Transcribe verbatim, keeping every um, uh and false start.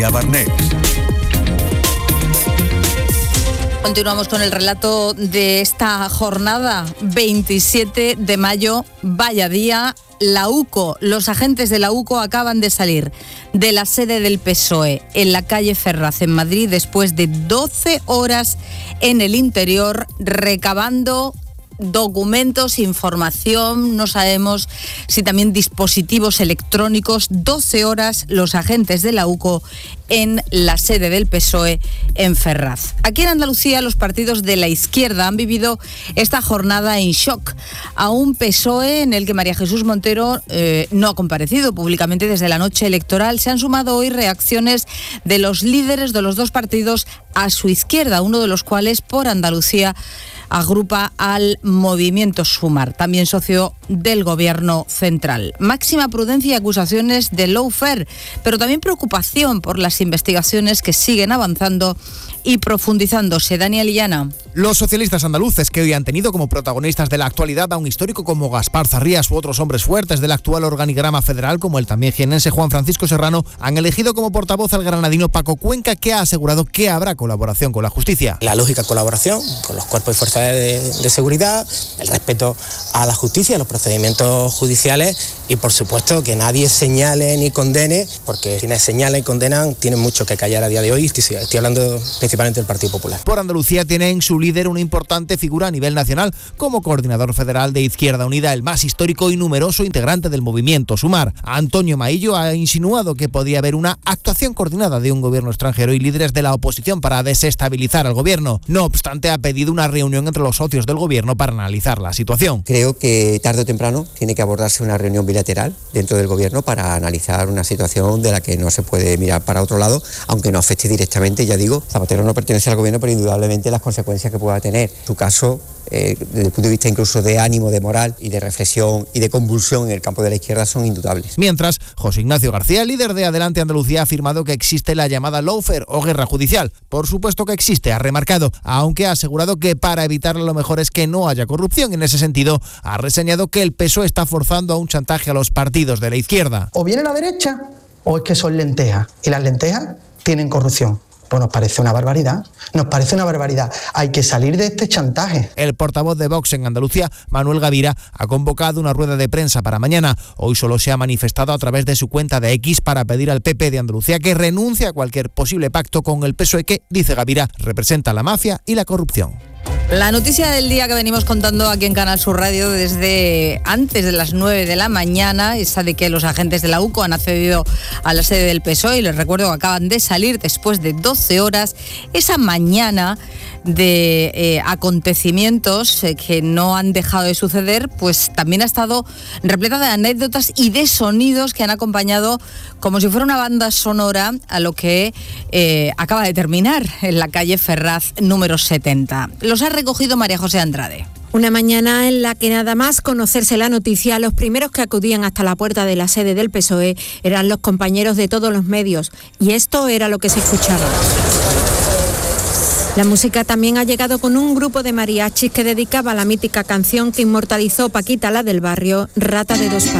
Barnés. Continuamos con el relato de esta jornada, veintisiete de mayo, vaya día. La UCO, los agentes de la UCO acaban de salir de la sede del P S O E en la calle Ferraz, en Madrid, después de doce horas en el interior recabando documentos, información, no sabemos si también dispositivos electrónicos. doce horas los agentes de la UCO en la sede del P S O E en Ferraz. Aquí en Andalucía los partidos de la izquierda han vivido esta jornada en shock a un P S O E en el que María Jesús Montero eh, no ha comparecido públicamente desde la noche electoral. Se han sumado hoy reacciones de los líderes de los dos partidos a su izquierda, uno de los cuales por Andalucía agrupa al Movimiento Sumar, también socio del Gobierno central. Máxima prudencia y acusaciones de lawfare, pero también preocupación por las investigaciones que siguen avanzando y profundizándose. Daniel Illana. Los socialistas andaluces, que hoy han tenido como protagonistas de la actualidad a un histórico como Gaspar Zarrías u otros hombres fuertes del actual organigrama federal, como el también jienense Juan Francisco Serrano, han elegido como portavoz al granadino Paco Cuenca, que ha asegurado que habrá colaboración con la justicia. La lógica colaboración con los cuerpos y fuerzas de, de seguridad, el respeto a la justicia, a los procedimientos judiciales y, por supuesto, que nadie señale ni condene, porque quienes señalan y condenan tienen mucho que callar a día de hoy. Estoy, estoy hablando principalmente del Partido Popular. Por Andalucía tiene en su líder una importante figura a nivel nacional como coordinador federal de Izquierda Unida, el más histórico y numeroso integrante del Movimiento Sumar. Antonio Maillo ha insinuado que podía haber una actuación coordinada de un gobierno extranjero y líderes de la oposición para desestabilizar al gobierno. No obstante, ha pedido una reunión entre los socios del gobierno para analizar la situación. Creo que tarde o temprano tiene que abordarse una reunión bilateral dentro del gobierno para analizar una situación de la que no se puede mirar para otro lado, aunque no afecte directamente. Ya digo, Zapatero no pertenece al gobierno, pero indudablemente las consecuencias que pueda tener su caso, eh, desde el punto de vista incluso de ánimo, de moral y de reflexión y de convulsión en el campo de la izquierda, son indudable. Mientras, José Ignacio García, líder de Adelante Andalucía, ha afirmado que existe la llamada lawfare o guerra judicial. Por supuesto que existe, ha remarcado, aunque ha asegurado que para evitarla lo mejor es que no haya corrupción. En ese sentido, ha reseñado que el P S O E está forzando a un chantaje a los partidos de la izquierda. O viene la derecha o es que son lentejas, y las lentejas tienen corrupción. Pues nos parece una barbaridad, nos parece una barbaridad. Hay que salir de este chantaje. El portavoz de Vox en Andalucía, Manuel Gavira, ha convocado una rueda de prensa para mañana. Hoy solo se ha manifestado a través de su cuenta de X para pedir al P P de Andalucía que renuncie a cualquier posible pacto con el P S O E que, dice Gavira, representa la mafia y la corrupción. La noticia del día que venimos contando aquí en Canal Sur Radio desde antes de las nueve de la mañana, esa de que los agentes de la UCO han accedido a la sede del P S O E y les recuerdo que acaban de salir después de doce horas. Esa mañana de eh, acontecimientos eh, que no han dejado de suceder, pues también ha estado repleta de anécdotas y de sonidos que han acompañado como si fuera una banda sonora a lo que eh, acaba de terminar en la calle Ferraz número setenta. Los ha recogido María José Andrade. Una mañana en la que nada más conocerse la noticia, los primeros que acudían hasta la puerta de la sede del P S O E eran los compañeros de todos los medios, y esto era lo que se escuchaba. La música también ha llegado con un grupo de mariachis que dedicaba la mítica canción que inmortalizó Paquita, la del barrio, Rata de dos patas.